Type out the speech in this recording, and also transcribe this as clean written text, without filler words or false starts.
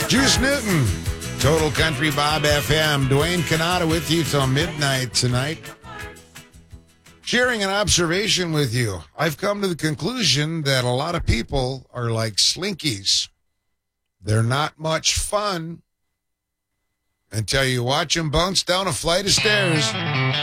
Juice Newton, Total Country Bob FM. Dwayne Canada with you till midnight tonight. Sharing an observation with you. I've come to the conclusion that a lot of people are like slinkies. They're not much fun until you watch them bounce down a flight of stairs.